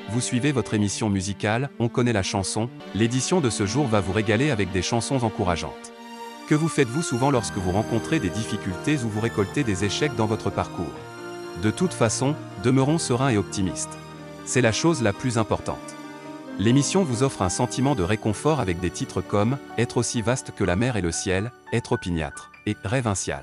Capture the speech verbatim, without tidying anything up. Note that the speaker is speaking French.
vous suivez votre émission musicale, On connaît la chanson, l'édition de ce jour va vous régaler avec des chansons encourageantes. Que vous faites-vous souvent lorsque vous rencontrez des difficultés ou vous récoltez des échecs dans votre parcours? De toute façon, demeurons sereins et optimistes. C'est la chose la plus importante. L'émission vous offre un sentiment de réconfort avec des titres comme « Être aussi vaste que la mer et le ciel »,« Être opiniâtre » et « Rêve incial ».